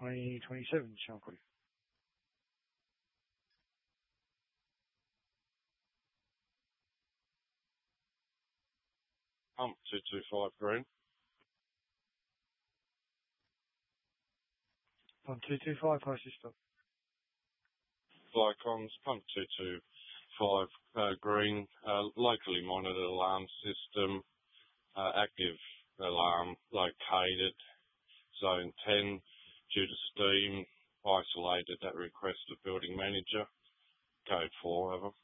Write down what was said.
2027, Shankly. Pump 225 green. Pump 225, process stop. Flycoms, pump 225 green, locally monitored alarm system, active alarm located, zone 10, due to steam, isolated at request of building manager, code 4 over.